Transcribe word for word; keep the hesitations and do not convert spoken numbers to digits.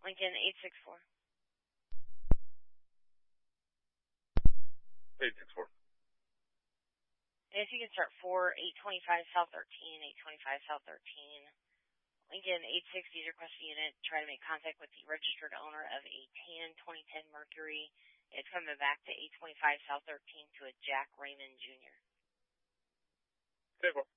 Lincoln eight six four. eight six four. And if you can start four, eight twenty-five South thirteen, eight twenty-five South thirteen. Lincoln eight sixty is requesting unit. Try to make contact with the registered owner of a tan twenty ten Mercury. It's coming back to eight twenty-five South thirteen to a Jack Raymond Junior ten four.